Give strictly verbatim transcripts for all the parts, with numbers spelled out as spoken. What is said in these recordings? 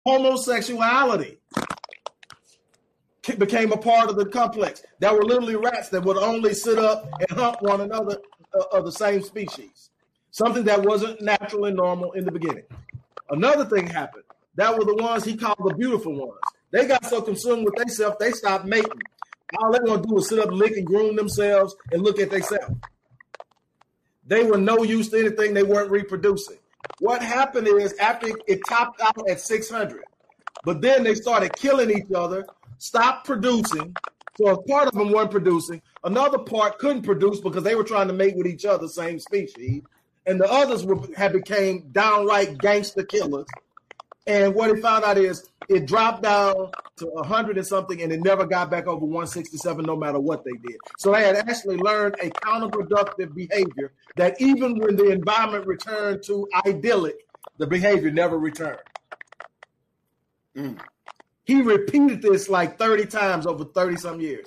homosexuality became a part of the complex. There were literally rats that would only sit up and hump one another uh, of the same species, something that wasn't natural and normal in the beginning. Another thing happened. That were the ones he called the beautiful ones. They got so consumed with themselves, they stopped mating. All they want to do is sit up, lick, and groom themselves and look at themselves. They were no use to anything. They weren't reproducing. What happened is after it topped out at six hundred, but then they started killing each other, stopped producing. So a part of them weren't producing. Another part couldn't produce because they were trying to mate with each other, same species. And the others were, had became downright gangster killers. And what he found out is it dropped down to one hundred and something, and it never got back over one sixty-seven no matter what they did. So they had actually learned a counterproductive behavior that even when the environment returned to idyllic, the behavior never returned. Mm. He repeated this like thirty times over thirty-some years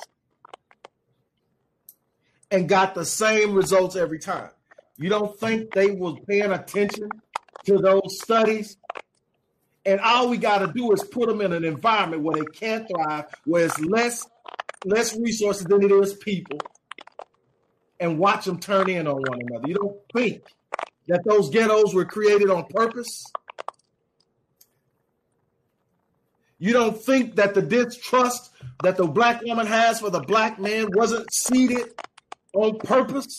and got the same results every time. You don't think they was paying attention to those studies? And all we got to do is put them in an environment where they can't thrive, where it's less, less resources than it is people, and watch them turn in on one another. You don't think that those ghettos were created on purpose? You don't think that the distrust that the black woman has for the black man wasn't seeded on purpose?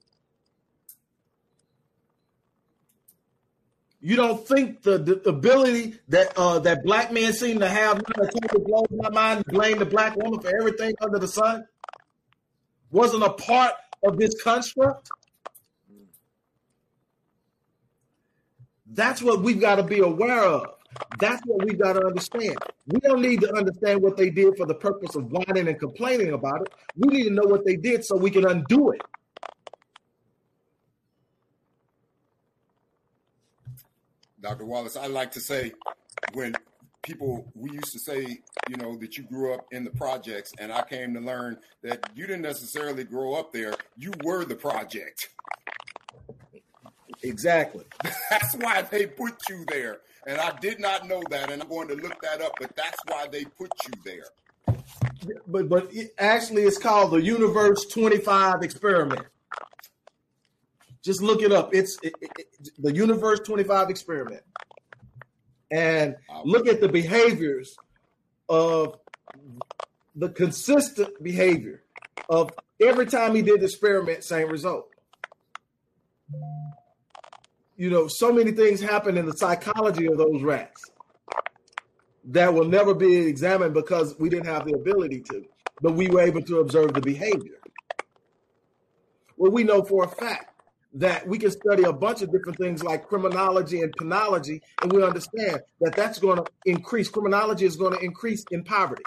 You don't think the, the ability that uh, that black men seem to have that totally blows my mind to blame the black woman for everything under the sun wasn't a part of this construct? That's what we've got to be aware of. That's what we've got to understand. We don't need to understand what they did for the purpose of whining and complaining about it. We need to know what they did so we can undo it. Doctor Wallace, I like to say when people, we used to say, you know, that you grew up in the projects, and I came to learn that you didn't necessarily grow up there. You were the project. Exactly. That's why they put you there. And I did not know that, and I'm going to look that up, but that's why they put you there. But but it, actually, it's called the Universe twenty-five experiment. Just look it up. It's it, it, it, the Universe twenty-five experiment. And look at the behaviors of the consistent behavior of every time he did the experiment, same result. You know, so many things happen in the psychology of those rats that will never be examined because we didn't have the ability to, but we were able to observe the behavior. Well, we know for a fact that we can study a bunch of different things like criminology and penology, and we understand that that's going to increase. Criminology is going to increase in poverty.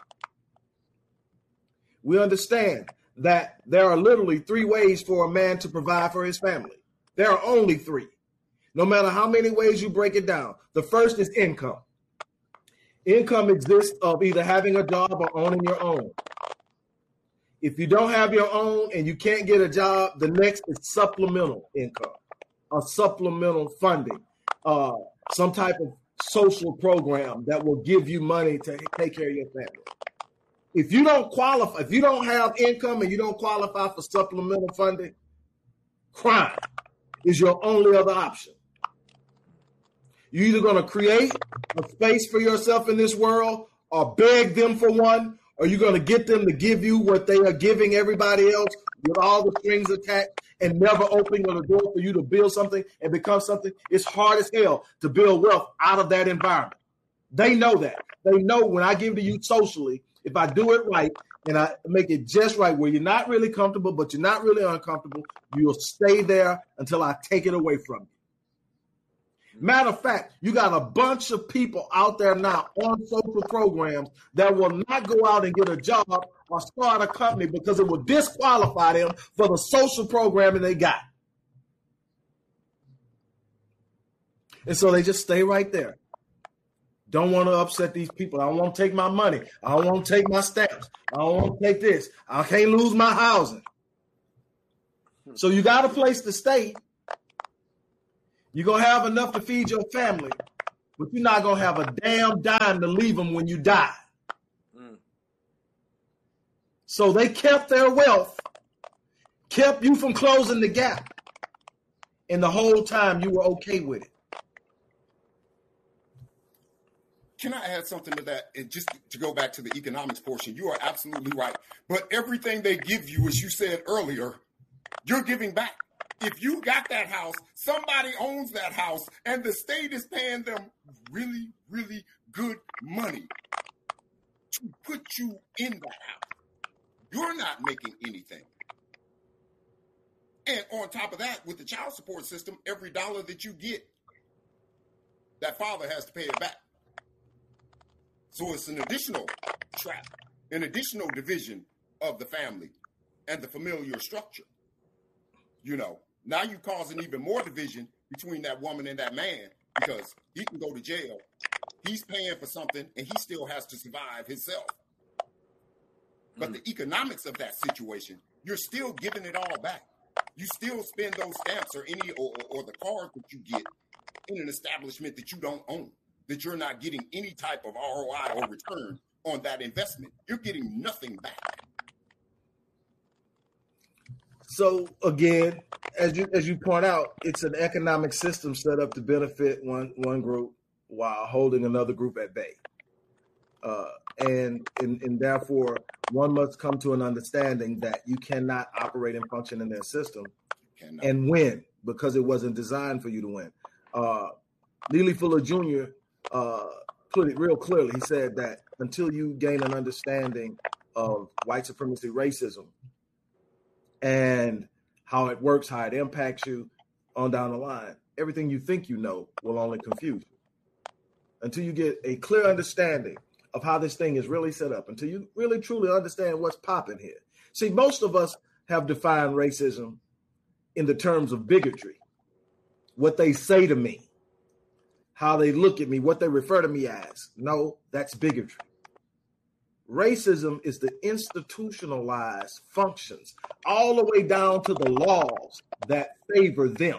We understand that there are literally three ways for a man to provide for his family. There are only three. No matter how many ways you break it down. The first is income. Income exists of either having a job or owning your own. If you don't have your own and you can't get a job, the next is supplemental income, a supplemental funding, uh, some type of social program that will give you money to take care of your family. If you don't qualify, if you don't have income and you don't qualify for supplemental funding, crime is your only other option. You're either going to create a space for yourself in this world or beg them for one, or you're going to get them to give you what they are giving everybody else with all the strings attached and never opening the door for you to build something and become something. It's hard as hell to build wealth out of that environment. They know that. They know when I give to you socially, if I do it right and I make it just right where you're not really comfortable, but you're not really uncomfortable, you'll stay there until I take it away from you. Matter of fact, you got a bunch of people out there now on social programs that will not go out and get a job or start a company because it will disqualify them for the social programming they got. And so they just stay right there. Don't want to upset these people. I don't want to take my money. I don't want to take my stamps. I don't want to take this. I can't lose my housing. So you got a place to stay. You're going to have enough to feed your family, but you're not going to have a damn dime to leave them when you die. Mm. So they kept their wealth, kept you from closing the gap, and the whole time you were okay with it. Can I add something to that? And just to go back to the economics portion, you are absolutely right. But everything they give you, as you said earlier, you're giving back. If you got that house, somebody owns that house, and the state is paying them really, really good money to put you in that house. You're not making anything. And on top of that, with the child support system, every dollar that you get, that father has to pay it back. So it's an additional trap, an additional division of the family and the familiar structure. You know, now you're causing even more division between that woman and that man because he can go to jail. He's paying for something and he still has to survive himself. But mm. the economics of that situation, you're still giving it all back. You still spend those stamps or any or, or the card that you get in an establishment that you don't own, that you're not getting any type of R O I or return on that investment. You're getting nothing back. So again, as you as you point out, it's an economic system set up to benefit one one group while holding another group at bay. Uh, and, and and therefore, one must come to an understanding that you cannot operate and function in their system cannot. and win because it wasn't designed for you to win. Uh, Neely Fuller Junior Uh, put it real clearly. He said that until you gain an understanding of white supremacy racism and how it works, how it impacts you on down the line, everything you think you know will only confuse you. Until you get a clear understanding of how this thing is really set up, until you really truly understand what's popping here. See, most of us have defined racism in the terms of bigotry, what they say to me, how they look at me, what they refer to me as. No, that's bigotry. Racism is the institutionalized functions all the way down to the laws that favor them.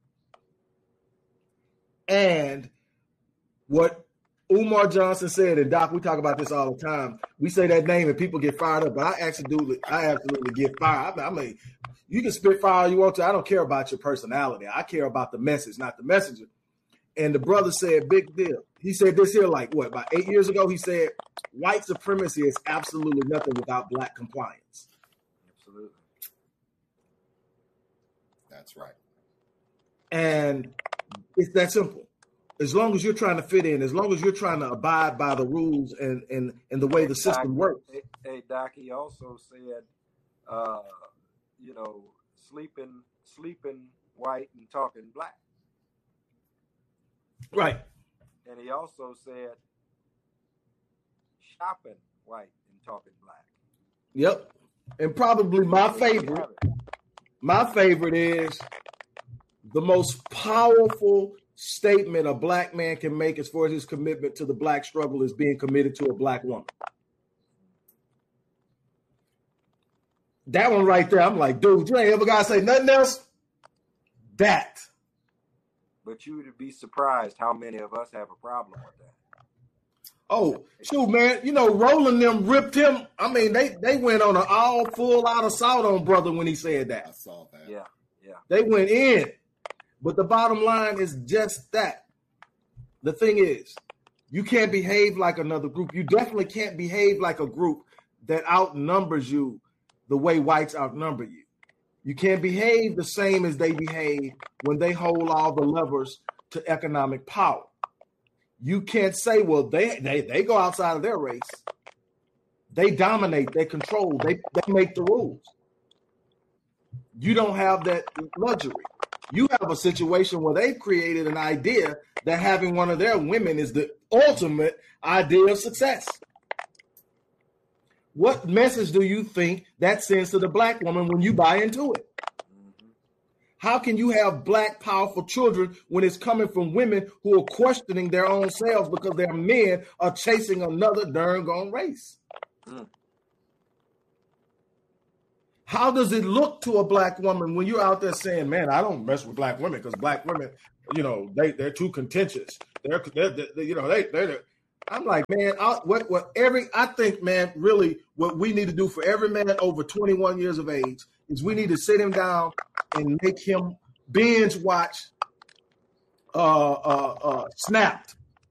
And what Umar Johnson said, and Doc, we talk about this all the time. We say that name and people get fired up, but I absolutely, I absolutely get fired. I mean, you can spit fire all you want to. I don't care about your personality. I care about the message, not the messenger. And the brother said, big deal. He said this here, like what, about eight years ago? He said, white supremacy is absolutely nothing without black compliance. Absolutely. That's right. And it's that simple. As long as you're trying to fit in, as long as you're trying to abide by the rules and and, and the way hey, the system Doc, works. Hey, hey, Doc, he also said, uh, you know, sleeping, sleeping white and talking black. Right. And he also said shopping white and talking black. Yep. And probably my favorite, my favorite is the most powerful statement a black man can make as far as his commitment to the black struggle is being committed to a black woman. That one right there, I'm like, dude, you ain't ever got to say nothing else? That. But you would be surprised how many of us have a problem with that. Oh, shoot, man. You know, Roland them ripped him. I mean, they, they went on an all full out assault on brother when he said that. I saw that. Yeah, yeah. They went in. But the bottom line is just that. The thing is, you can't behave like another group. You definitely can't behave like a group that outnumbers you the way whites outnumber you. You can't behave the same as they behave when they hold all the levers to economic power. You can't say, well, they they, they go outside of their race. They dominate, they control, they, they make the rules. You don't have that luxury. You have a situation where they've created an idea that having one of their women is the ultimate idea of success. What message do you think that sends to the black woman when you buy into it? Mm-hmm. How can you have black powerful children when it's coming from women who are questioning their own selves because their men are chasing another darn gone race? Mm. How does it look to a black woman when you're out there saying, man, I don't mess with black women because black women you know, they they're too contentious. They're, they're, they're you know, they they're. I'm like, man, I, what what every I think, man, really, what we need to do for every man over twenty-one years of age is we need to sit him down and make him binge watch uh, uh, uh, Snapped.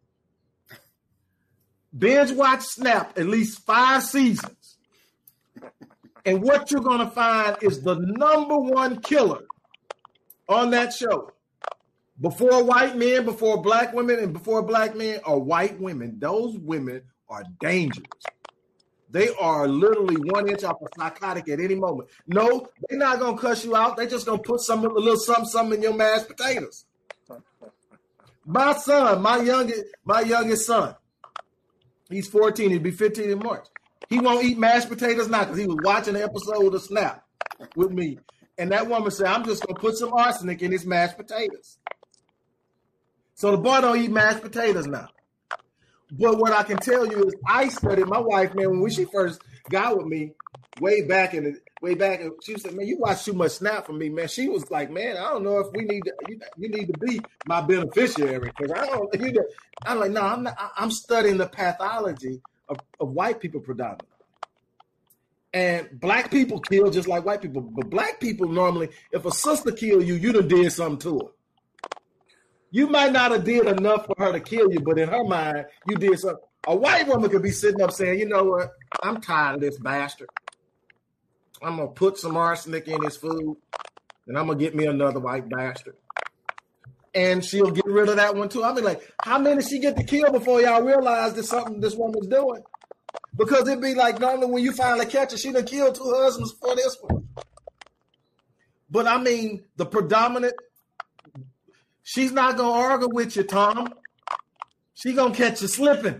Binge watch Snapped at least five seasons. And what you're going to find is the number one killer on that show, before white men, before black women, and before black men, are white women. Those women are dangerous. They are literally one inch off a psychotic at any moment. No, they're not going to cuss you out. They're just going to put some a little something, something in your mashed potatoes. My son, my youngest, my youngest son, he's fourteen. He'll be fifteen in March. He won't eat mashed potatoes now because he was watching an episode of Snap with me. And that woman said, I'm just going to put some arsenic in his mashed potatoes. So the boy don't eat mashed potatoes now. But what I can tell you is I studied my wife, man, when she first got with me way back in the way back, and she said, man, you watch too much Snap for me, man. She was like, man, I don't know if we need to, you, you need to be my beneficiary because I don't, you know, I'm like, no, I'm not, I'm studying the pathology of, of white people predominantly. And black people kill just like white people. But black people normally, if a sister kill you, you done did something to her. You might not have did enough for her to kill you, but in her mind, you did something. A white woman could be sitting up saying, you know what? I'm tired of this bastard. I'm going to put some arsenic in his food, and I'm going to get me another white bastard. And she'll get rid of that one, too. I mean, like, how many she get to kill before y'all realize there's something this woman's doing? Because it'd be like, normally when you finally catch her, she done killed two husbands for this one. But, I mean, the predominant... She's not going to argue with you, Tom. She's going to catch you slipping.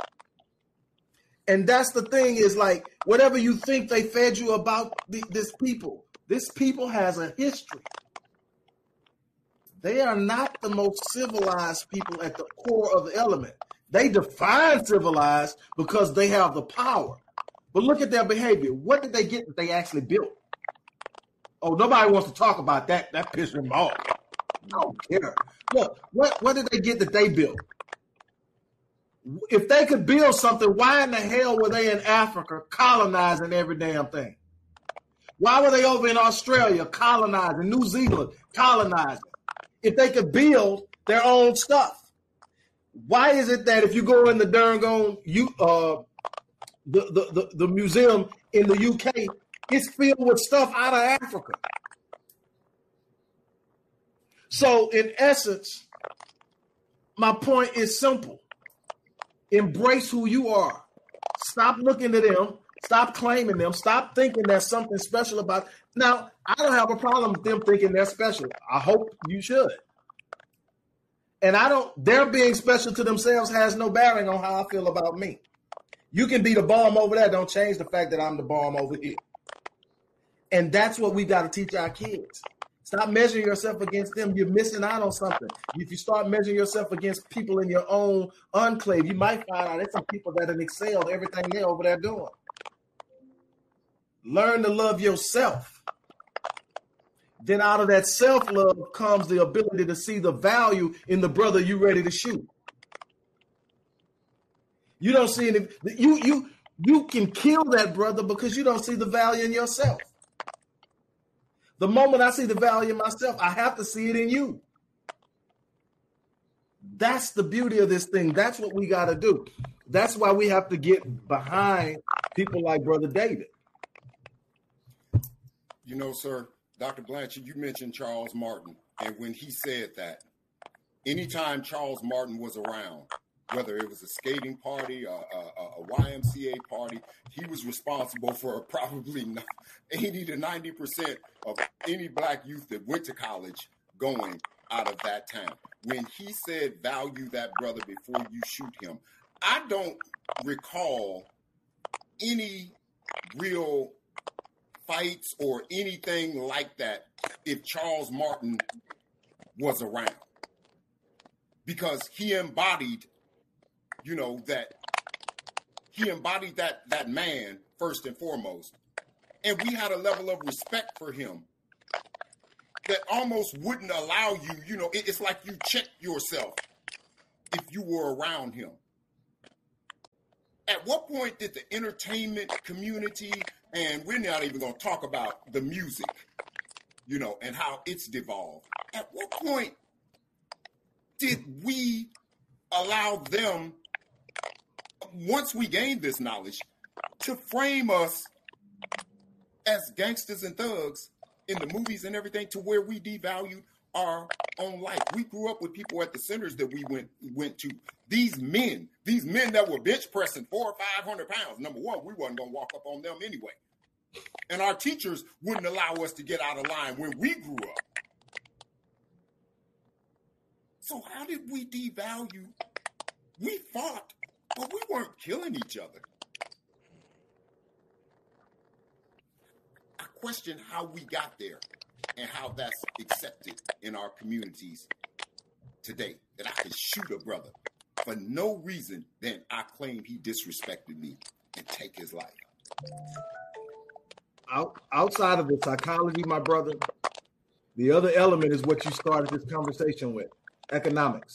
And that's the thing is like, whatever you think they fed you about the, this people, this people has a history. They are not the most civilized people at the core of the element. They define civilized because they have the power. But look at their behavior. What did they get that they actually built? Oh, nobody wants to talk about that. That pissed them off. I don't care. Look, what, what did they get that they built? If they could build something, why in the hell were they in Africa colonizing every damn thing? Why were they over in Australia colonizing, New Zealand colonizing? If they could build their own stuff, why is it that if you go in the Durngone, you uh, the, the, the, the museum in the U K, it's filled with stuff out of Africa? So, in essence, my point is simple. Embrace who you are. Stop looking at them. Stop claiming them. Stop thinking there's something special about it. Now, I don't have a problem with them thinking they're special. I hope you should. And I don't, their being special to themselves has no bearing on how I feel about me. You can be the bomb over there. Don't change the fact that I'm the bomb over here. And that's what we got to teach our kids. Stop measuring yourself against them. You're missing out on something. If you start measuring yourself against people in your own enclave, you might find out there's some people that have excelled everything they're over there doing. Learn to love yourself. Then out of that self-love comes the ability to see the value in the brother you're ready to shoot. You don't see any, you you you can kill that brother because you don't see the value in yourself. The moment I see the value in myself, I have to see it in you. That's the beauty of this thing. That's what we got to do. That's why we have to get behind people like Brother David. You know, sir, Doctor Blanchard, you mentioned Charles Martin. And when he said that, anytime Charles Martin was around, whether it was a skating party, a, a, a Y M C A party, he was responsible for probably eighty to ninety percent of any black youth that went to college going out of that town. When he said, value that brother before you shoot him, I don't recall any real fights or anything like that if Charles Martin was around. Because he embodied You know, that he embodied that that man first and foremost. And we had a level of respect for him that almost wouldn't allow you, you know, it, it's like you check yourself if you were around him. At what point did the entertainment community, and we're not even going to talk about the music, you know, and how it's devolved. At what point did we allow them, once we gained this knowledge, to frame us as gangsters and thugs in the movies and everything, to where we devalued our own life? We grew up with people at the centers that we went went to. These men, these men that were bench pressing four or five hundred pounds. Number one, we wasn't gonna walk up on them anyway, and our teachers wouldn't allow us to get out of line when we grew up. So how did we devalue? We fought, but we weren't killing each other. I question how we got there and how that's accepted in our communities today, that I can shoot a brother for no reason than I claim he disrespected me and take his life. Out, outside of the psychology, my brother, the other element is what you started this conversation with, economics.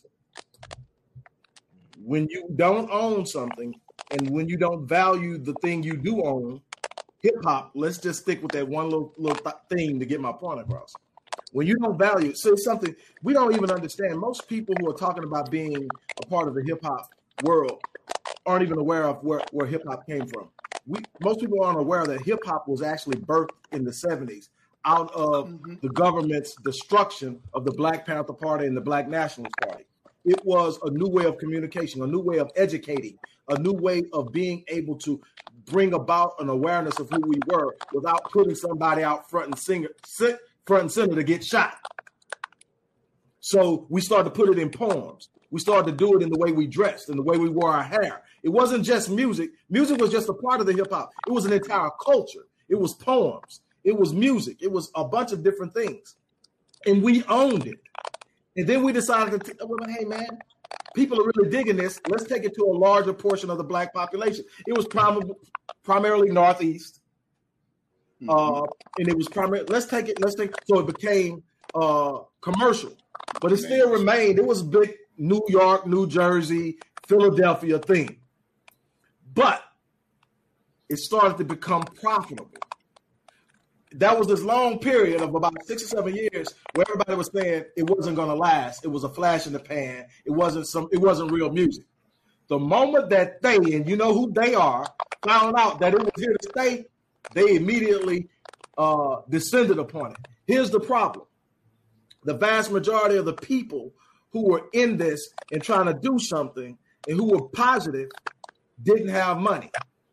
When you don't own something and when you don't value the thing you do own, hip hop, let's just stick with that one little, little th- thing to get my point across. When you don't value it, so it's something we don't even understand. Most people who are talking about being a part of the hip hop world aren't even aware of where, where hip hop came from. We most people aren't aware that hip hop was actually birthed in the seventies out of mm-hmm. the government's destruction of the Black Panther Party and the Black Nationalist Party. It was a new way of communication, a new way of educating, a new way of being able to bring about an awareness of who we were without putting somebody out front and singer, sit front and center to get shot. So we started to put it in poems. We started to do it in the way we dressed and the way we wore our hair. It wasn't just music. Music was just a part of the hip hop. It was an entire culture. It was poems. It was music. It was a bunch of different things. And we owned it. And then we decided to, t- well, hey, man, people are really digging this. Let's take it to a larger portion of the Black population. It was prim- primarily Northeast. Mm-hmm. Uh, and it was primarily, let's take it, let's take, so it became uh, commercial. But it still remained, it was a big New York, New Jersey, Philadelphia thing. But it started to become profitable. That was this long period of about six or seven years where everybody was saying it wasn't going to last. It was a flash in the pan. It wasn't some. It wasn't real music. The moment that they, and you know who they are, found out that it was here to stay, they immediately uh, descended upon it. Here's the problem. The vast majority of the people who were in this and trying to do something and who were positive didn't have money.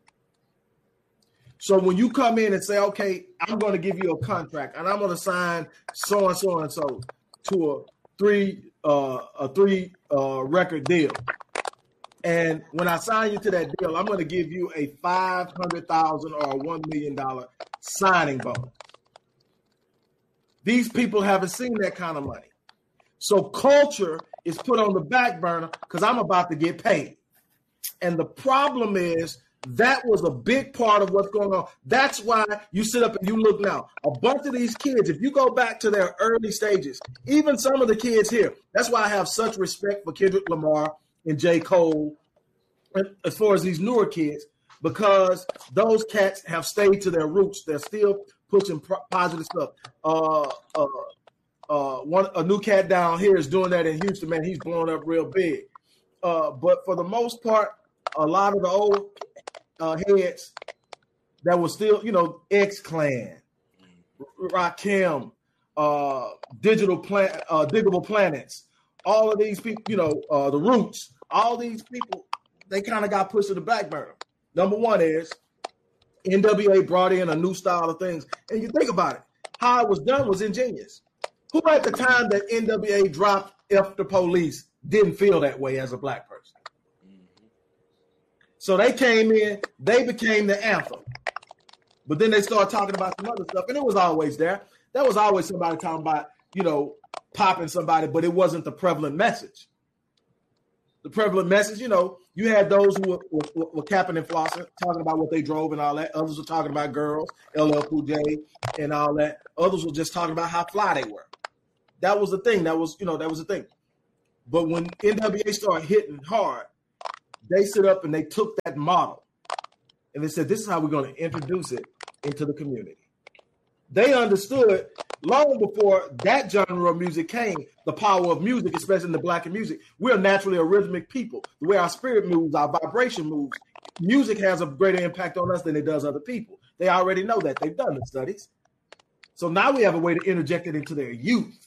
So when you come in and say, okay, I'm going to give you a contract and I'm going to sign so and so and so to a three uh, a three uh, record deal, and when I sign you to that deal, I'm going to give you a five hundred thousand or a one million dollar signing bonus. These people haven't seen that kind of money, so culture is put on the back burner because I'm about to get paid, and the problem is. That was a big part of what's going on. That's why you sit up and you look now. A bunch of these kids, if you go back to their early stages, even some of the kids here, that's why I have such respect for Kendrick Lamar and J. Cole as far as these newer kids, because those cats have stayed to their roots. They're still pushing pro- positive stuff. Uh, uh, uh, one a new cat down here is doing that in Houston, man. He's blowing up real big. Uh, but for the most part, a lot of the old Uh, heads that was still, you know, X-Clan, Rakim, uh, Digital Plan, uh, Diggable Planets, all of these people, you know, uh, the Roots, all these people, they kind of got pushed to the back burner. Number one is N W A brought in a new style of things. And you think about it, how it was done was ingenious. Who at the time that N W A dropped F the Police didn't feel that way as a black person? So they came in, they became the anthem. But then they started talking about some other stuff, and it was always there. There was always somebody talking about, you know, popping somebody, but it wasn't the prevalent message. the prevalent message. You know, you had those who were, were, were capping and flossing, talking about what they drove and all that. Others were talking about girls, L L Cool J and all that. Others were just talking about how fly they were. That was the thing. That was, you know, that was the thing. But when N W A started hitting hard, they stood up and they took that model and they said, this is how we're going to introduce it into the community. They understood long before that genre of music came, the power of music, especially in the black music. We're naturally a rhythmic people. The way our spirit moves, our vibration moves, music has a greater impact on us than it does other people. They already know that. They've done the studies. So now we have a way to interject it into their youth.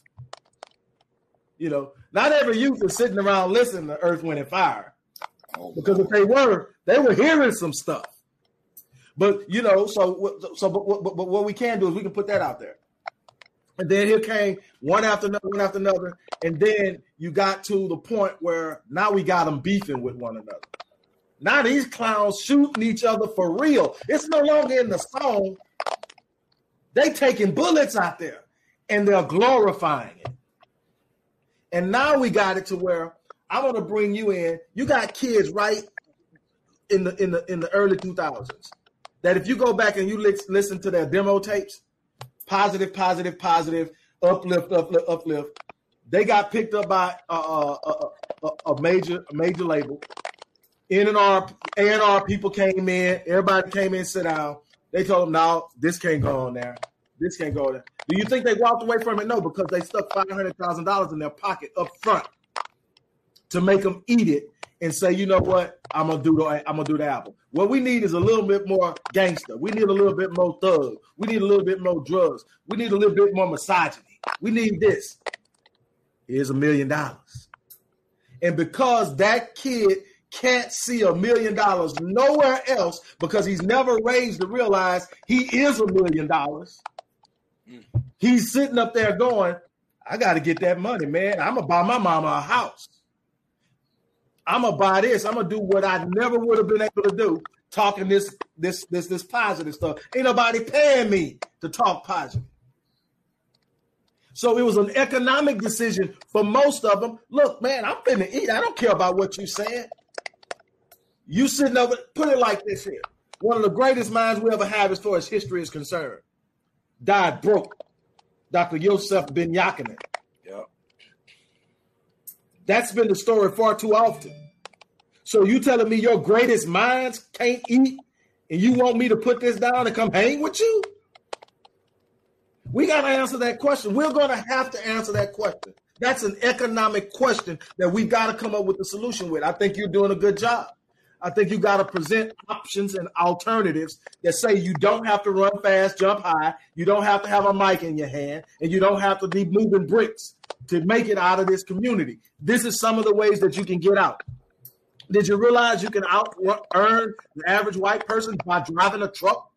You know, not every youth is sitting around listening to Earth, Wind, and Fire. Oh, because if they were, they were hearing some stuff. But, you know, so so but, but, but what we can do is we can put that out there. And then here came one after another, one after another. And then you got to the point where now we got them beefing with one another. Now these clowns shooting each other for real. It's no longer in the song. They taking bullets out there and they're glorifying it. And now we got it to where I want to bring you in. You got kids right in the in the in the early two thousands that if you go back and you li- listen to their demo tapes, positive, positive, positive, uplift, uplift, uplift. They got picked up by a, a, a, a major a major label. N and R, A and R people came in. Everybody came in, sit down. They told them, no, this can't go on there. This can't go there. Do you think they walked away from it? No, because they stuck five hundred thousand dollars in their pocket up front to make them eat it and say, you know what, I'm gonna do the I'm gonna do the album. What we need is a little bit more gangster. We need a little bit more thug. We need a little bit more drugs. We need a little bit more misogyny. We need this. Here's a million dollars. And because that kid can't see a million dollars nowhere else because he's never raised to realize he is a million dollars. He's sitting up there going, I got to get that money, man. I'm going to buy my mama a house. I'm going to buy this. I'm going to do what I never would have been able to do, talking this, this, this, this positive stuff. Ain't nobody paying me to talk positive. So it was an economic decision for most of them. Look, man, I'm finna eat. I don't care about what you saying. You sitting over, put it like this here. One of the greatest minds we ever have as far as history is concerned. Died broke. Doctor Yosef Ben Yakinen. Yep. That's been the story far too often. So you telling me your greatest minds can't eat and you want me to put this down and come hang with you? We got to answer that question. We're going to have to answer that question. That's an economic question that we got to come up with a solution with. I think you're doing a good job. I think you got to present options and alternatives that say you don't have to run fast, jump high. You don't have to have a mic in your hand, and you don't have to be moving bricks to make it out of this community. This is some of the ways that you can get out. Did you realize you can out earn the average white person by driving a truck?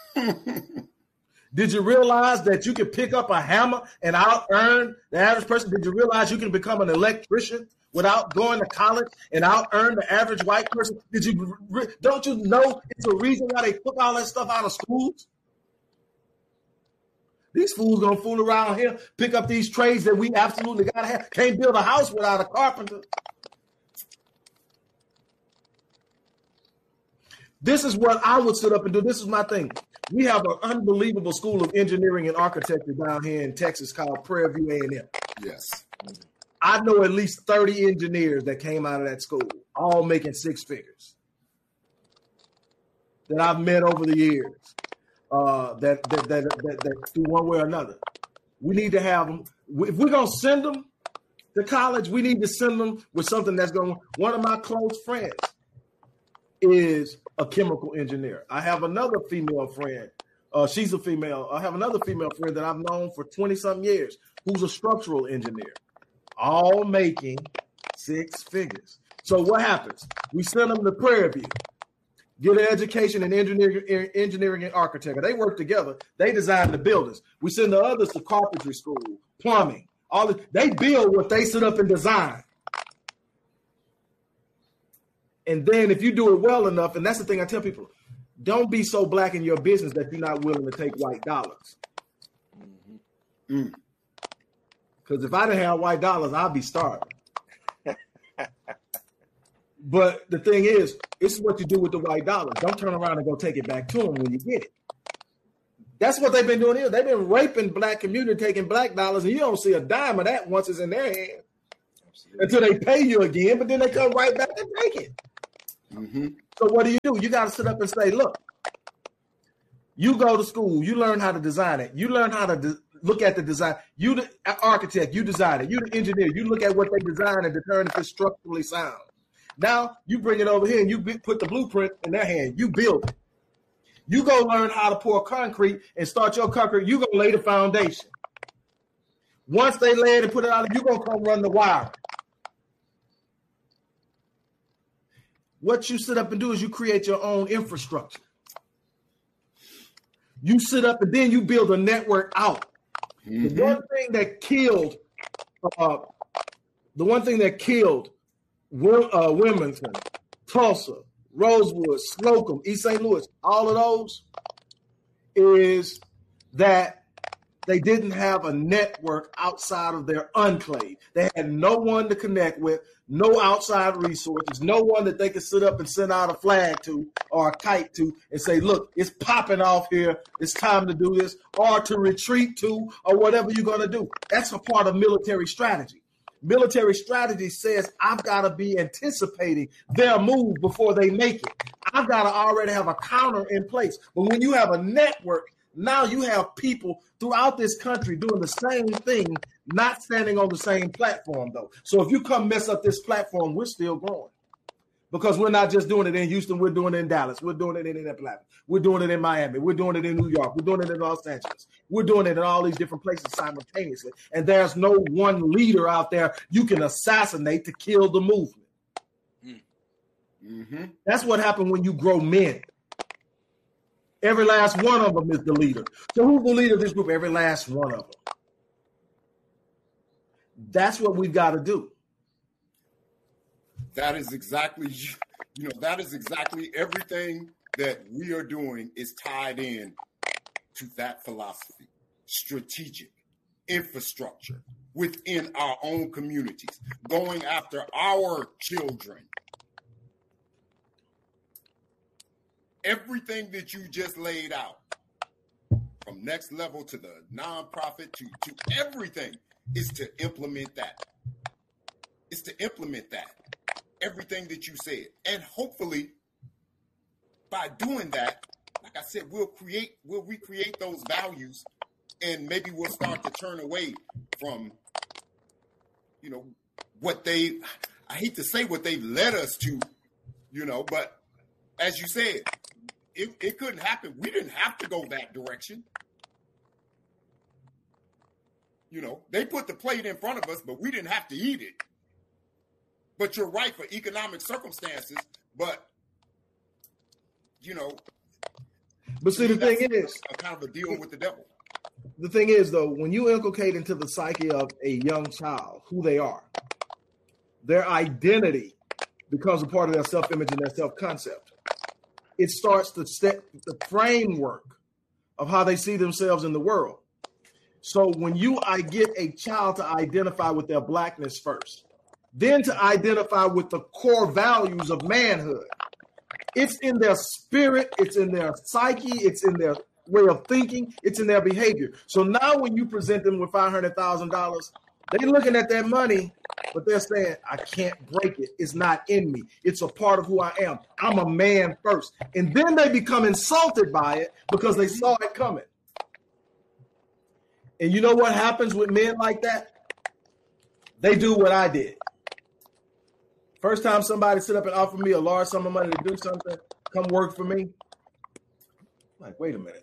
Did you realize that you can pick up a hammer and out earn the average person? Did you realize you can become an electrician without going to college and out earn the average white person? Did you don't you know it's a reason why they took all that stuff out of schools? These fools gonna fool around here, pick up these trades that we absolutely gotta have. Can't build a house without a carpenter. This is what I would sit up and do. This is my thing. We have an unbelievable school of engineering and architecture down here in Texas called Prairie View A and M. Yes. I know at least thirty engineers that came out of that school, all making six figures, that I've met over the years, uh, that, that, that, that, that do one way or another. We need to have them. If we're going to send them to college, we need to send them with something that's going to, one of my close friends is a chemical engineer. I have another female friend. Uh, she's a female. I have another female friend that I've known for twenty something years who's a structural engineer, all making six figures. So what happens? We send them to Prairie View, get an education in engineering, engineering and architecture. They work together. They design the buildings. We send the others to carpentry school, plumbing. All the, they build what they sit up and design. And then if you do it well enough, and that's the thing I tell people, don't be so black in your business that you're not willing to take white dollars. Because mm-hmm. if I didn't have white dollars, I'd be starving. But the thing is, this is what you do with the white dollars. Don't turn around and go take it back to them when you get it. That's what they've been doing here. They've been raping black community, taking black dollars, and you don't see a dime of that once it's in their hand. Absolutely. Until they pay you again, but then they come right back and take it. Mm-hmm. So what do you do? You got to sit up and say, look, you go to school, you learn how to design it. You learn how to de- look at the design. You the architect, you design it. You the engineer, you look at what they design and determine if it's structurally sound. Now you bring it over here and you be, put the blueprint in their hand. You build it. You go learn how to pour concrete and start your concrete. You go lay the foundation. Once they lay it and put it out, you gonna come run the wire. What you sit up and do is you create your own infrastructure. You sit up and then you build a network out. Mm-hmm. The one thing that killed, uh, the one thing that killed uh, Wilmington, Tulsa, Rosewood, Slocum, East Saint Louis, all of those is that they didn't have a network outside of their enclave. They had no one to connect with, no outside resources, no one that they could sit up and send out a flag to or a kite to and say, look, it's popping off here. It's time to do this, or to retreat to, or whatever you're going to do. That's a part of military strategy. Military strategy says I've got to be anticipating their move before they make it. I've got to already have a counter in place. But when you have a network, now you have people throughout this country doing the same thing, not standing on the same platform, though. So if you come mess up this platform, we're still growing. Because we're not just doing it in Houston, we're doing it in Dallas, we're doing it in Atlanta, we're doing it in Miami, we're doing it in New York, we're doing it in Los Angeles, we're doing it in all these different places simultaneously. And there's no one leader out there you can assassinate to kill the movement. Mm-hmm. That's what happened when you grow men. Every last one of them is the leader. So who's the leader of this group? Every last one of them. That's what we've got to do. That is exactly, you know, that is exactly everything that we are doing is tied in to that philosophy. Strategic infrastructure within our own communities, going after our children. Everything that you just laid out, from next level to the nonprofit to, to everything, is to implement that. It's to implement that. Everything that you said. And hopefully, by doing that, like I said, we'll create, we'll recreate those values, and maybe we'll start to turn away from, you know, what they, I hate to say what they've led us to, you know, but as you said, it, it couldn't happen. We didn't have to go that direction. You know, they put the plate in front of us, but we didn't have to eat it. But you're right for economic circumstances, but, you know. But see, the thing is, a kind of a deal with the devil. The thing is, though, when you inculcate into the psyche of a young child who they are, their identity becomes a part of their self-image and their self-concept. It starts to set the framework of how they see themselves in the world. So when you I get a child to identify with their blackness first, then to identify with the core values of manhood, it's in their spirit, it's in their psyche, it's in their way of thinking, it's in their behavior. So now when you present them with five hundred thousand dollars, they're looking at their money, but they're saying, I can't break it. It's not in me. It's a part of who I am. I'm a man first. And then they become insulted by it because they saw it coming. And you know what happens with men like that? They do what I did. First time somebody sit up and offer me a large sum of money to do something, come work for me. I'm like, wait a minute.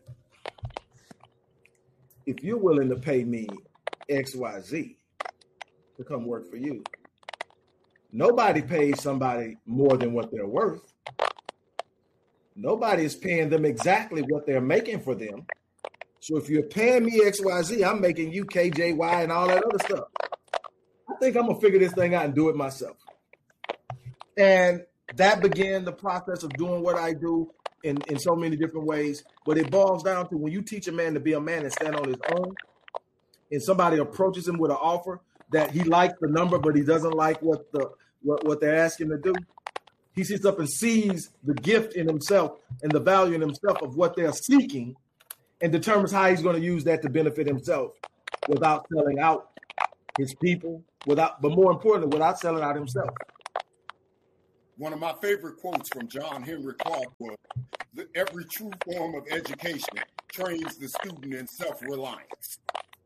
If you're willing to pay me X Y Z to come work for you, nobody pays somebody more than what they're worth. Nobody is paying them exactly what they're making for them. So if you're paying me X Y Z, I'm making you K J Y and all that other stuff. I think I'm going to figure this thing out and do it myself. And that began the process of doing what I do in, in so many different ways. But it boils down to when you teach a man to be a man and stand on his own, and somebody approaches him with an offer that he likes the number, but he doesn't like what the what, what they're asking to do, He sits up and sees the gift in himself and the value in himself of what they're seeking and determines how he's going to use that to benefit himself without selling out his people, without, but more importantly, without selling out himself. One of my favorite quotes from John Henry Clark was, every true form of education trains the student in self-reliance.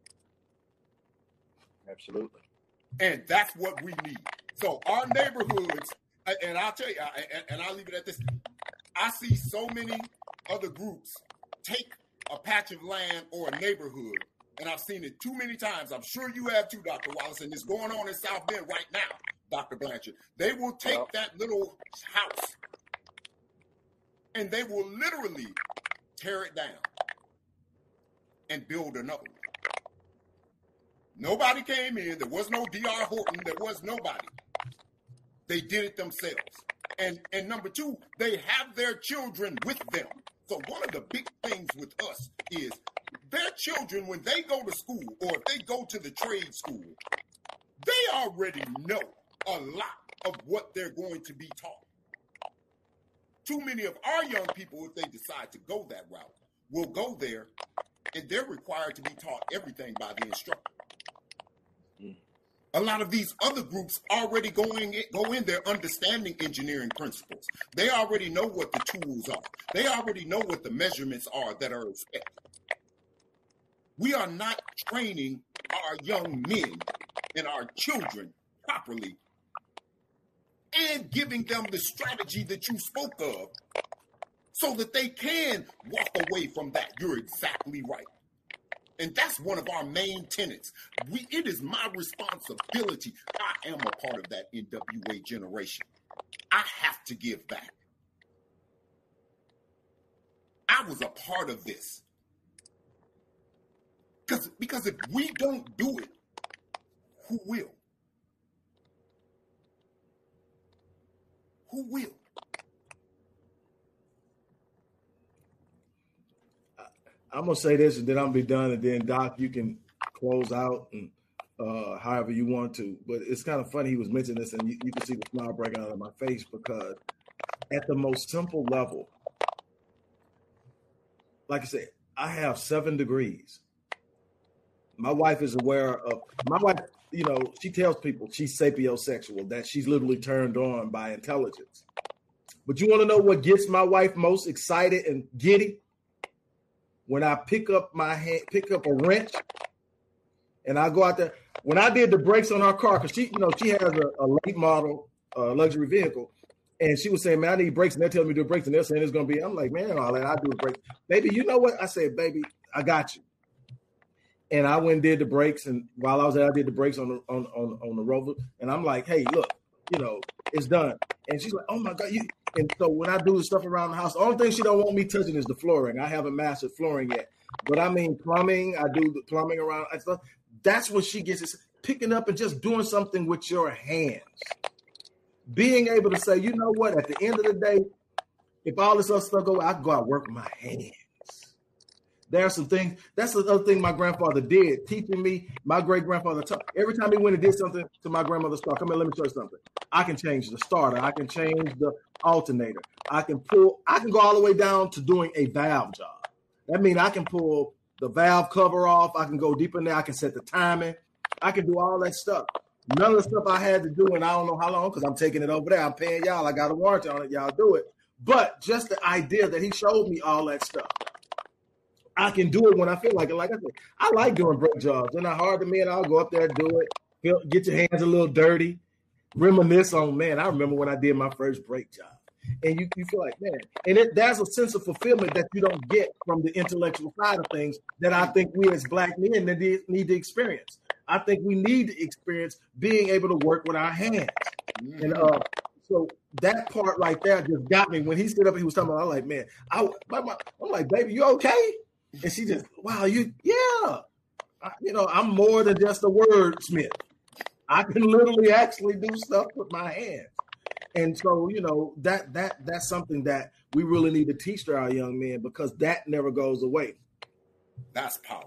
Absolutely. And that's what we need. So our neighborhoods, and I'll tell you, and I'll leave it at this, I see so many other groups take a patch of land or a neighborhood, and I've seen it too many times. I'm sure you have too, Doctor Wallace, and it's going on in South Bend right now, Doctor Blanchard. They will take well, that little house, and they will literally tear it down and build another one. Nobody came in. There was no D R Horton. There was nobody. They did it themselves. And, and number two, they have their children with them. So one of the big things with us is their children, when they go to school or if they go to the trade school, they already know a lot of what they're going to be taught. Too many of our young people, if they decide to go that route, will go there and they're required to be taught everything by the instructor. Mm. A lot of these other groups already going in, go in there understanding engineering principles. They already know what the tools are. They already know what the measurements are that are expected. We are not training our young men and our children properly and giving them the strategy that you spoke of so that they can walk away from that. You're exactly right. And that's one of our main tenets. We, it is my responsibility. I am a part of that N W A generation. I have to give back. I was a part of this. Because, because if we don't do it, who will? Who will? I'm gonna say this, and then I'll be done, and then Doc, you can close out and uh, however you want to. But it's kind of funny he was mentioning this, and you, you can see the smile breaking out of my face because, at the most simple level, like I said, I have seven degrees. My wife is aware of my wife. You know, she tells people she's sapiosexual, that she's literally turned on by intelligence. But you want to know what gets my wife most excited and giddy? When I pick up my hand, pick up a wrench, and I go out there. When I did the brakes on our car, because she, you know, she has a, a late model uh, luxury vehicle, and she was saying, "Man, I need brakes," and they're telling me to do brakes, and they're saying it's going to be. I'm like, "Man, all that I do the brakes, baby." You know what? I said, "Baby, I got you." And I went and did the brakes, and while I was there, I did the brakes on the on on, on the Rover, and I'm like, "Hey, look, you know, it's done." And she's like, "Oh my God, you." And so when I do the stuff around the house, the only thing she don't want me touching is the flooring. I haven't mastered flooring yet. But I mean plumbing, I do the plumbing around and stuff. That's what she gets, is picking up and just doing something with your hands. Being able to say, you know what, at the end of the day, if all this other stuff go, I can go out and work with my hands. There are some things, that's the other thing my grandfather did, teaching me, my great-grandfather taught. Every time he went and did something to my grandmother's car, come here, let me show you something. I can change the starter. I can change the alternator. I can pull, I can go all the way down to doing a valve job. That means I can pull the valve cover off. I can go deep in there. I can set the timing. I can do all that stuff. None of the stuff I had to do, and I don't know how long, because I'm taking it over there. I'm paying y'all. I got a warranty on it. Y'all do it. But just the idea that he showed me all that stuff. I can do it when I feel like it. Like I said, I like doing brake jobs. They're not hard to me, and I'll go up there and do it. Feel, get your hands a little dirty. Reminisce on, man, I remember when I did my first brake job. And you, you feel like, man, and it, there's a sense of fulfillment that you don't get from the intellectual side of things that I think we as Black men need, need to experience. I think we need to experience being able to work with our hands. Mm-hmm. And uh, so that part right there just got me. When he stood up and he was talking about, I'm like, man, I, my, my, I'm like, baby, you okay? And she just, wow, you, yeah. I, you know, I'm more than just a wordsmith. I can literally actually do stuff with my hands. And so, you know, that that that's something that we really need to teach to our young men, because that never goes away. That's power.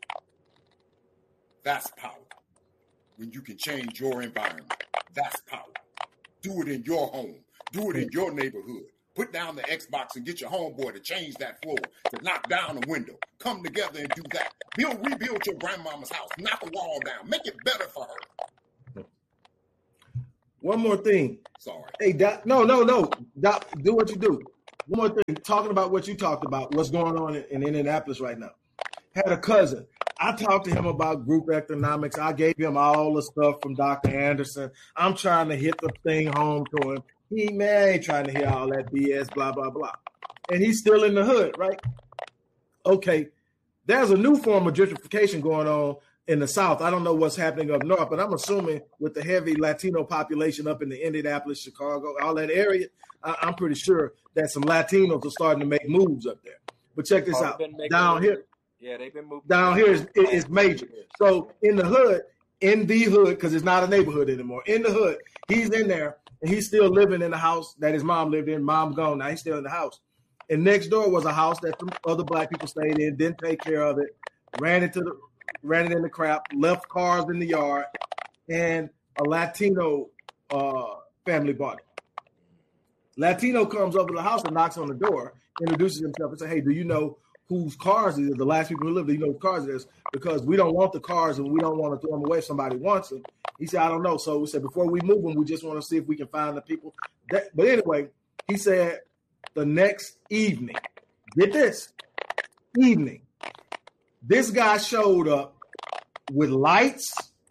That's power. When you can change your environment, that's power. Do it in your home. Do it in your neighborhood. Put down the Xbox and get your homeboy to change that floor, to knock down a window. Come together and do that. Build, rebuild your grandmama's house. Knock a wall down. Make it better for her. One more thing. Sorry. Hey, Doc, no, no, no. Doc, do what you do. One more thing. Talking about what you talked about, what's going on in, in Indianapolis right now. Had a cousin. I talked to him about group economics. I gave him all the stuff from Doctor Anderson. I'm trying to hit the thing home to him. He, man, ain't trying to hear all that B S, blah, blah, blah. And he's still in the hood, right? Okay. There's a new form of gentrification going on in the South. I don't know what's happening up north, but I'm assuming with the heavy Latino population up in the Indianapolis, Chicago, all that area, I, I'm pretty sure that some Latinos are starting to make moves up there. But check this Oh, out. they've been making Down moves. here, Yeah, they've been moving. down here is, is major. So in the hood, in the hood, because it's not a neighborhood anymore, in the hood, he's in there and he's still living in the house that his mom lived in. Mom gone, now he's still in the house. And next door was a house that some other black people stayed in, didn't take care of it, ran into the ran it in the crap, left cars in the yard, and a Latino uh, family bought it. Latino comes over to the house and knocks on the door, introduces himself and says, hey, do you know whose cars it is? The last people who live, do you know whose cars it is? Because we don't want the cars and we don't want to throw them away if somebody wants them. He said, I don't know. So we said, before we move them, we just want to see if we can find the people. That, but anyway, he said the next evening, get this, evening, this guy showed up with lights,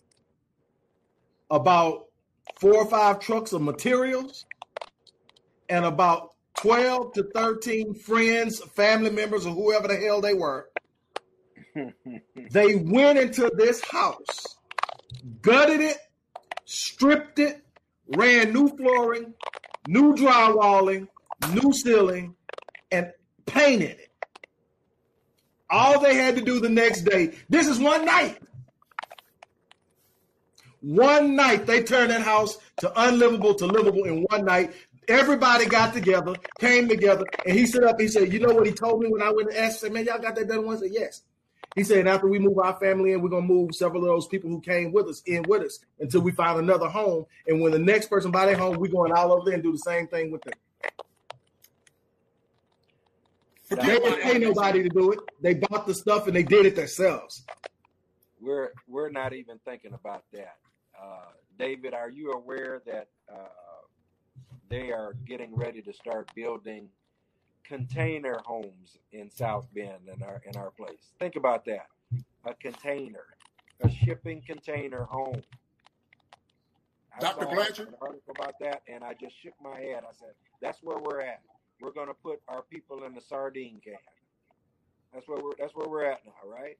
about four or five trucks of materials, and about twelve to thirteen friends, family members, or whoever the hell they were. They went into this house, gutted it, stripped it, ran new flooring, new drywalling, new ceiling, and painted it. All they had to do the next day, this is one night. One night, they turned that house to unlivable to livable in one night. Everybody got together, came together, and he stood up. He said, you know what he told me when I went and asked? I said, man, y'all got that done once? I said, yes. He said, after we move our family in, we're going to move several of those people who came with us in with us until we find another home. And when the next person buy their home, we're going all over there and do the same thing with them. They didn't pay nobody to do it. They bought the stuff and they did it themselves. We're we're not even thinking about that. Uh, David, are you aware that uh, they are getting ready to start building container homes in South Bend in our in our place? Think about that. A container, a shipping container home. I Doctor saw Blanchard? an article about that, and I just shook my head. I said, "That's where we're at. We're going to put our people in the sardine can." That's where we're. That's where we're at now, right?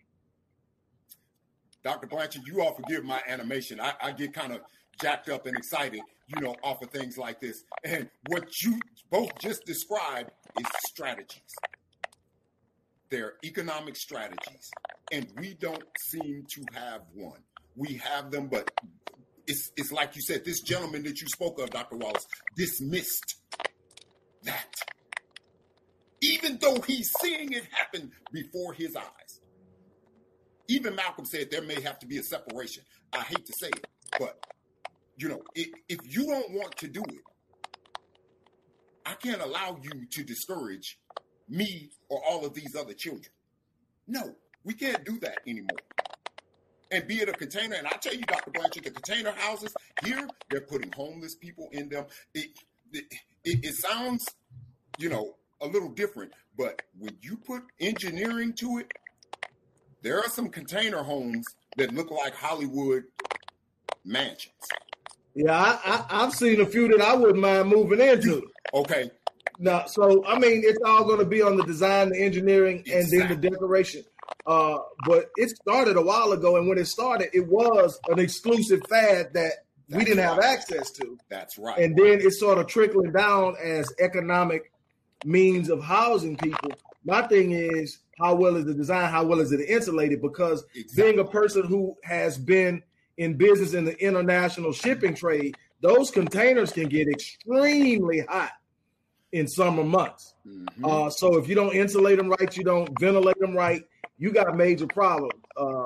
Doctor Blanchard, you all forgive my animation. I, I get kind of jacked up and excited, you know, off of things like this. And what you both just described is strategies. They're economic strategies. And we don't seem to have one. We have them, but it's it's like you said, this gentleman that you spoke of, Doctor Wallace, dismissed that. Even though he's seeing it happen before his eyes. Even Malcolm said there may have to be a separation. I hate to say it, but, you know, if, if you don't want to do it, I can't allow you to discourage me or all of these other children. No, we can't do that anymore. And be it a container, and I tell you, Doctor Blanchard, the container houses here, they're putting homeless people in them. It, it, it, it sounds, you know, a little different, but when you put engineering to it, there are some container homes that look like Hollywood mansions. Yeah, I, I, I've seen a few that I wouldn't mind moving into. Okay. Now, so, I mean, it's all going to be on the design, the engineering, Exactly. and then the decoration. Uh, but it started a while ago, and when it started, it was an exclusive fad that That's we didn't right. have access to. That's right. And then it's sort of trickling down as economic means of housing people. My thing is, how well is the design? How well is it insulated? Because exactly. being a person who has been in business in the international shipping trade, those containers can get extremely hot in summer months. Mm-hmm. Uh, so if you don't insulate them right, you don't ventilate them right, you got major problems. Uh,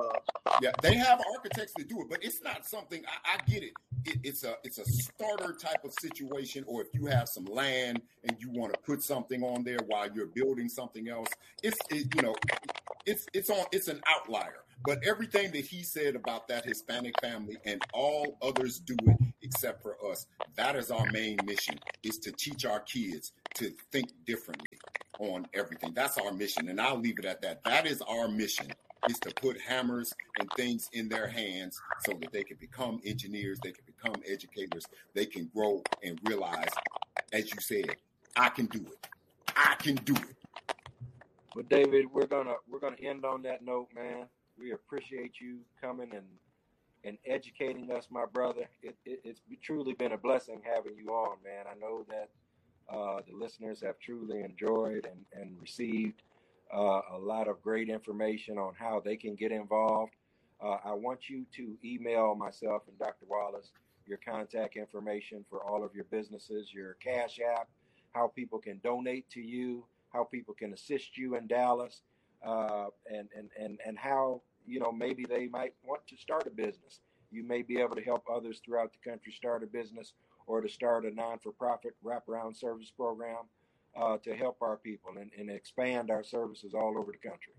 Yeah, they have architects that do it, but it's not something. I, I get it. it. It's a it's a starter type of situation. Or if you have some land and you want to put something on there while you're building something else, it's it, you know, it's it's on it's an outlier. But everything that he said about that Hispanic family and all others do it except for us. That is our main mission: is to teach our kids to think differently on everything. That's our mission, and I'll leave it at that. That is our mission. Is to put hammers and things in their hands so that they can become engineers, they can become educators, they can grow and realize, as you said, I can do it. I can do it. But David, we're gonna we're gonna end on that note, man. We appreciate you coming and and educating us, my brother. It, it, it's truly been a blessing having you on, man. I know that uh, the listeners have truly enjoyed and, and received Uh, a lot of great information on how they can get involved. Uh, I want you to email myself and Doctor Wallace your contact information for all of your businesses, your Cash App, how people can donate to you, how people can assist you in Dallas, uh, and, and, and, and how, you know, maybe they might want to start a business. You may be able to help others throughout the country start a business or to start a non-for-profit wraparound service program. Uh, to help our people and, and expand our services all over the country.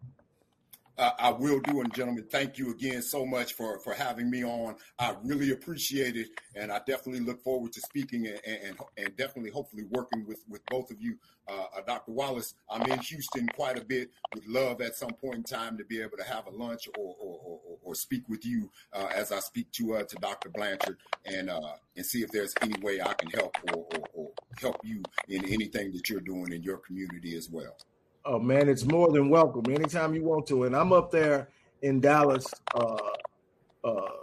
Uh, I will do, and gentlemen, thank you again so much for, for having me on. I really appreciate it, and I definitely look forward to speaking and and, and definitely, hopefully, working with, with both of you. Uh, uh, Doctor Wallace, I'm in Houston quite a bit. Would love at some point in time to be able to have a lunch or or, or, or speak with you uh, as I speak to uh, to Doctor Blanchard and uh, and see if there's any way I can help or, or, or help you in anything that you're doing in your community as well. Oh man, it's more than welcome anytime you want to. And I'm up there in Dallas. Uh, uh,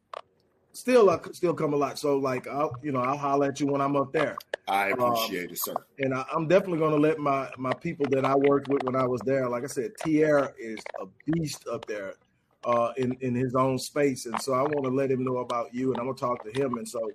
still, I still come a lot. So like, I'll you know, I'll holler at you when I'm up there. I appreciate um, it, sir. And I, I'm definitely going to let my my people that I worked with when I was there. Like I said, Tierra is a beast up there uh, in in his own space, and so I want to let him know about you, and I'm going to talk to him. And so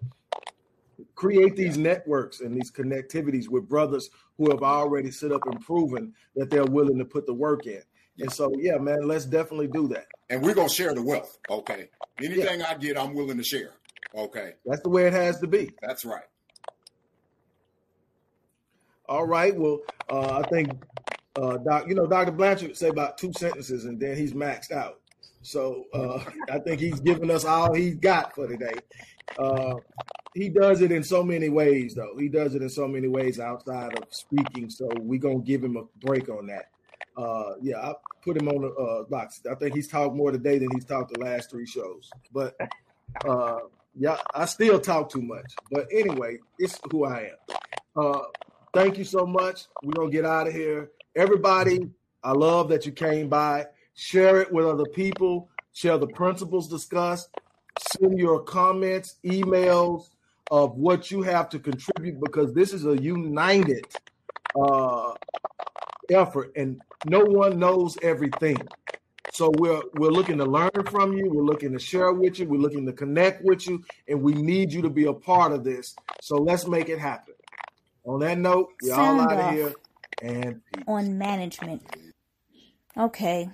create these networks and these connectivities with brothers who have already set up and proven that they're willing to put the work in. And so, yeah, man, let's definitely do that. And we're going to share the wealth, okay? Anything yeah. I get, I'm willing to share, okay? That's the way it has to be. That's right. All right. Well, uh, I think, uh, doc, you know, Doctor Blanchard say about two sentences, and then he's maxed out. So uh, I think he's given us all he's got for today. Uh, he does it in so many ways, though. He does it in so many ways outside of speaking. So we're going to give him a break on that. Uh, yeah, I put him on the uh, box. I think he's talked more today than he's talked the last three shows. But, uh, yeah, I still talk too much. But anyway, it's who I am. Uh, thank you so much. We're going to get out of here. Everybody, I love that you came by. Share it with other people. Share the principles discussed. Send your comments, emails of what you have to contribute, because this is a united uh, effort, and no one knows everything. So we're we're looking to learn from you. We're looking to share with you. We're looking to connect with you, and we need you to be a part of this. So let's make it happen. On that note, we're all out of here. And peace. On management. Okay.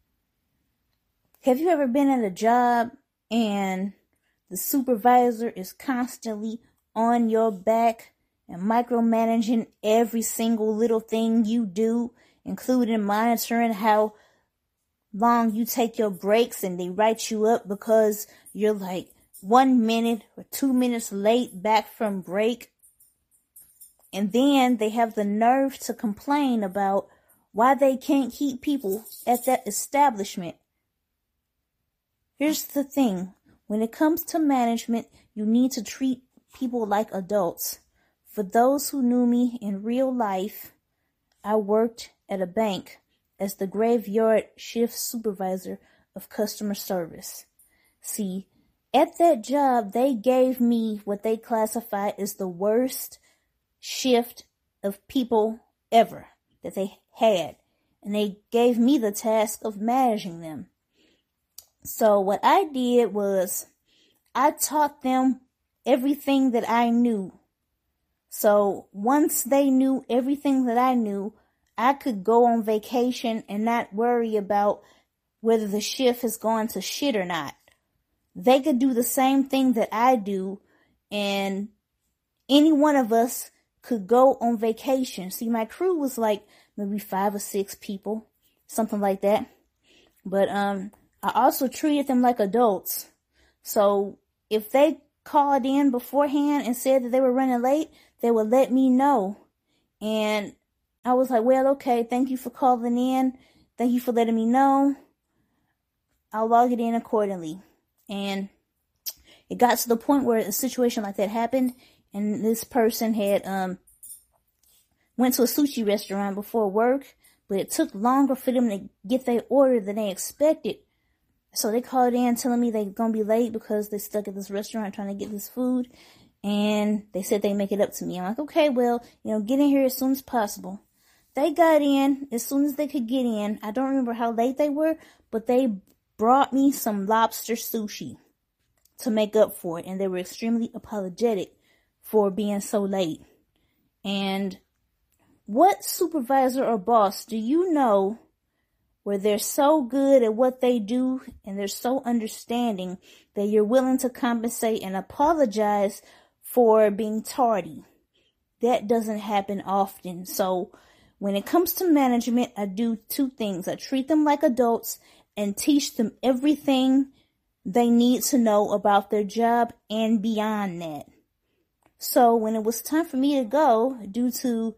Have you ever been at a job and the supervisor is constantly on your back and micromanaging every single little thing you do, including monitoring how long you take your breaks, and they write you up because you're like one minute or two minutes late back from break? And then they have the nerve to complain about why they can't keep people at that establishment. Here's the thing. When it comes to management, you need to treat people like adults. For those who knew me in real life, I worked at a bank as the graveyard shift supervisor of customer service. See, at that job, they gave me what they classified as the worst shift of people ever that they had. And they gave me the task of managing them. So what I did was I taught them everything that I knew. So once they knew everything that I knew, I could go on vacation and not worry about whether the shift has gone to shit or not. They could do the same thing that I do, and any one of us could go on vacation. See, my crew was like maybe five or six people, something like that. But um, I also treated them like adults. So if they called in beforehand and said that they were running late, they would let me know. And I was like, well, okay, thank you for calling in. Thank you for letting me know. I'll log it in accordingly. And it got to the point where a situation like that happened, and this person had um went to a sushi restaurant before work, but it took longer for them to get their order than they expected. So they called in telling me they're going to be late because they stuck at this restaurant trying to get this food. And they said they'd make it up to me. I'm like, okay, well, you know, get in here as soon as possible. They got in as soon as they could get in. I don't remember how late they were, but they brought me some lobster sushi to make up for it. And they were extremely apologetic for being so late. And what supervisor or boss do you know where they're so good at what they do and they're so understanding that you're willing to compensate and apologize for being tardy? That doesn't happen often. So when it comes to management, I do two things. I treat them like adults and teach them everything they need to know about their job and beyond that. So when it was time for me to go, due to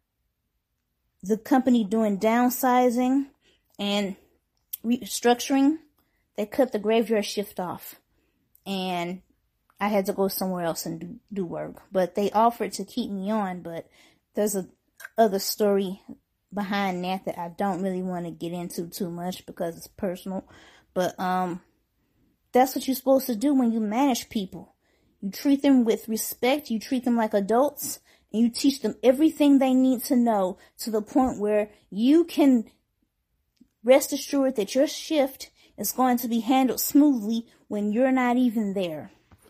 the company doing downsizing and restructuring, they cut the graveyard shift off. And I had to go somewhere else and do, do work. But they offered to keep me on, but there's a other story behind that that I don't really want to get into too much because it's personal. But um, that's what you're supposed to do when you manage people. You treat them with respect, you treat them like adults, and you teach them everything they need to know to the point where you can rest assured that your shift is going to be handled smoothly when you're not even there.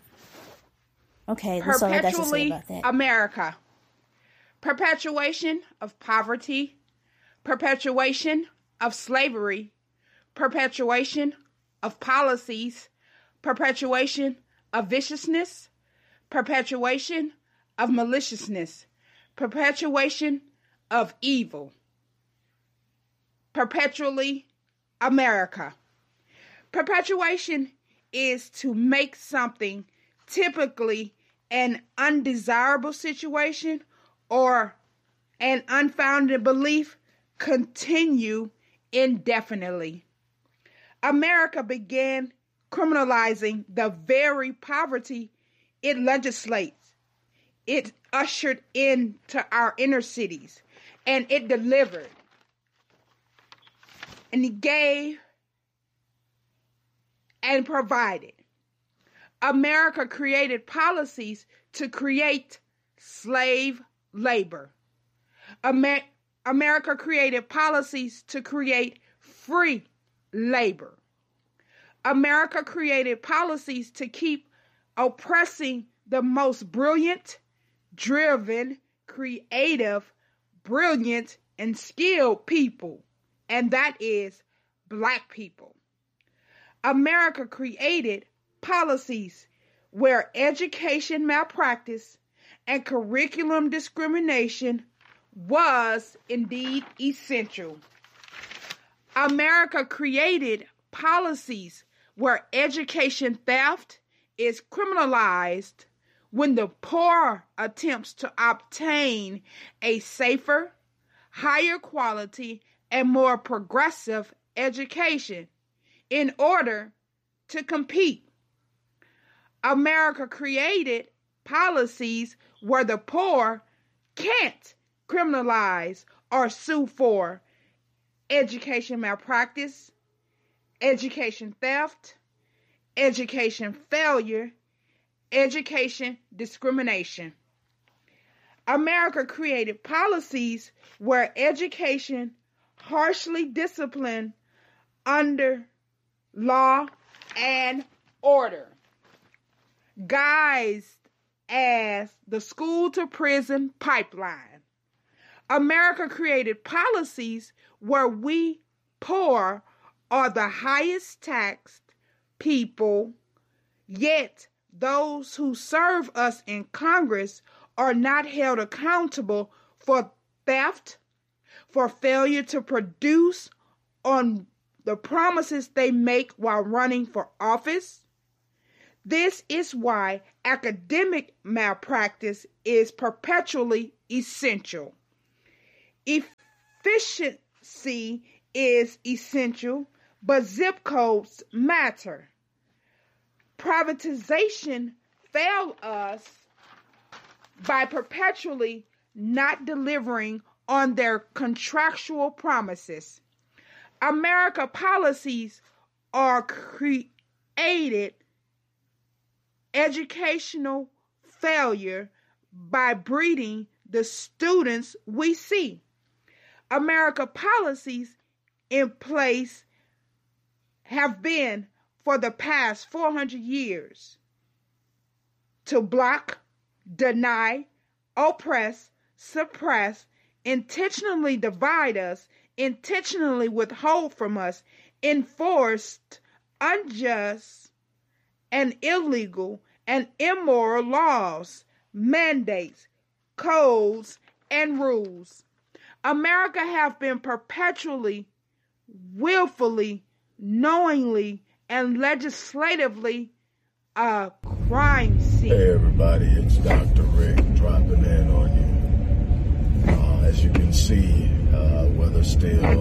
Okay, that's all I got to say about that. America. Perpetuation of poverty, perpetuation of slavery, perpetuation of policies, perpetuation of viciousness, perpetuation of maliciousness, perpetuation of evil. Perpetually America. Perpetuation is to make something, typically an undesirable situation or an unfounded belief, continue indefinitely. America began criminalizing the very poverty it legislates. It ushered into our inner cities, and it delivered. And it gave and provided. America created policies to create slave labor. Amer- America created policies to create free labor. America created policies to keep oppressing the most brilliant, driven, creative, brilliant, and skilled people, and that is Black people. America created policies where education malpractice and curriculum discrimination was indeed essential. America created policies where education theft is criminalized when the poor attempts to obtain a safer, higher quality, and more progressive education in order to compete. America created policies where the poor can't criminalize or sue for education malpractice, education theft, education failure, education discrimination. America created policies where education harshly disciplined under law and order, guised as the school to prison pipeline. America created policies where we poor are the highest taxed people, yet those who serve us in Congress are not held accountable for theft, for failure to produce on the promises they make while running for office. This is why academic malpractice is perpetually essential. Efficiency is essential, but zip codes matter. Privatization failed us by perpetually not delivering on their contractual promises. America policies are created educational failure by breeding the students we see. America policies in place have been for the past four hundred years to block, deny, oppress, suppress, intentionally divide us, intentionally withhold from us, enforced unjust and illegal and immoral laws, mandates, codes, and rules. America have been perpetually, willfully, knowingly, and legislatively a crime scene. Hey everybody, it's Doctor Rick dropping in on you. Uh, as you can see, uh, weather still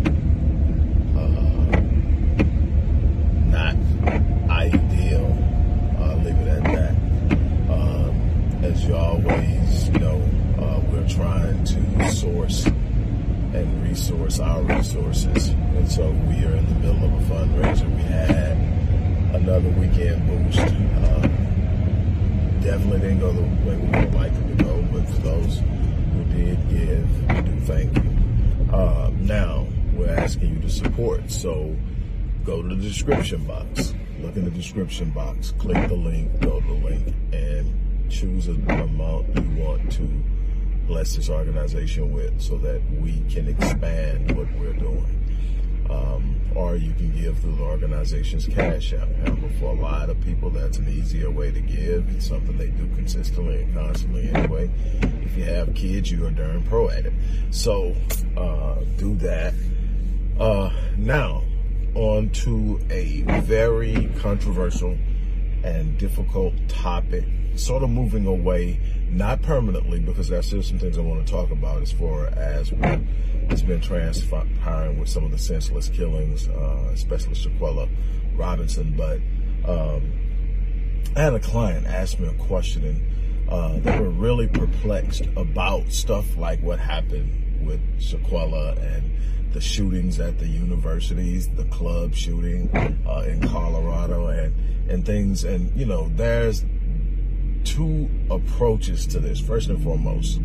uh, not ideal. I'll leave it at that. Um, as you always know, uh, we're trying to source and resource our resources. And so we are in the middle of a fundraiser. We had another weekend boost. Uh, definitely didn't go the way we would like it to go, but for those who did give, we do thank you. Uh, now, we're asking you to support. So go to the description box. Look in the description box. Click the link, go to the link, and choose an amount you want to bless this organization with so that we can expand what we're doing. Um, or you can give through the organization's Cash App handle. For a lot of people, that's an easier way to give. It's something they do consistently and constantly anyway. If you have kids, you are darn pro at it. So uh, do that. Uh, now, on to a very controversial and difficult topic, sort of moving away, not permanently, because there's still some things I want to talk about as far as what has been transpiring with some of the senseless killings, uh, especially Shaquella Robinson. But um, I had a client ask me a question, and uh, they were really perplexed about stuff like what happened with Shaquella and the shootings at the universities, the club shooting uh, in Colorado, and, and things. And, you know, there's two approaches to this. First and foremost,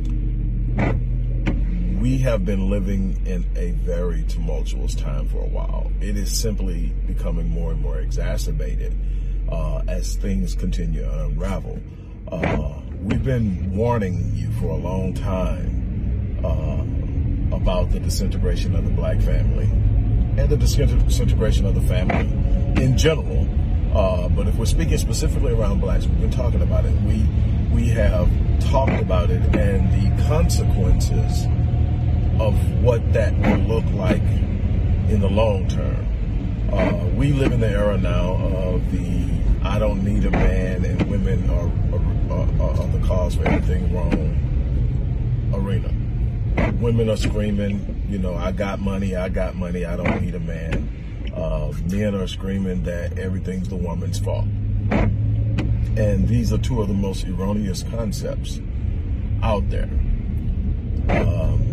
we have been living in a very tumultuous time for a while. It is simply becoming more and more exacerbated uh, as things continue to unravel. Uh, we've been warning you for a long time uh, about the disintegration of the black family and the disintegration of the family in general. Uh, but if we're speaking specifically around blacks, we've been talking about it. We we have talked about it and the consequences of what that will look like in the long term. Uh, we live in the era now of the I don't need a man and women are, are, are, are the cause for everything wrong arena. Women are screaming, you know, I got money, I got money, I don't need a man. Uh, men are screaming that everything's the woman's fault. And these are two of the most erroneous concepts out there. Um,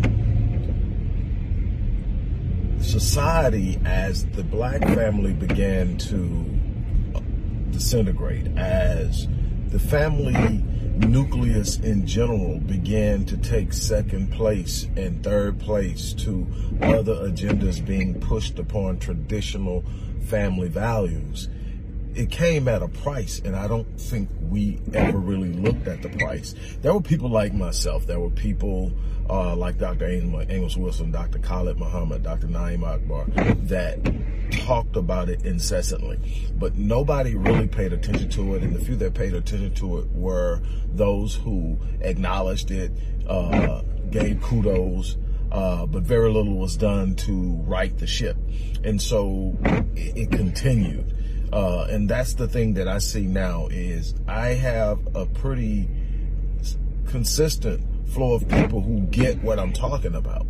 society, as the black family began to disintegrate, as the family nucleus in general began to take second place and third place to other agendas being pushed upon traditional family values, it came at a price, and I don't think we ever really looked at the price. There were people like myself. There were people uh, like Doctor Amos Wilson, Doctor Khalid Muhammad, Doctor Naeem Akbar that talked about it incessantly, but nobody really paid attention to it. And the few that paid attention to it were those who acknowledged it, uh, gave kudos, uh, but very little was done to right the ship. And so it, it continued. Uh, and that's the thing that I see now is I have a pretty consistent flow of people who get what I'm talking about.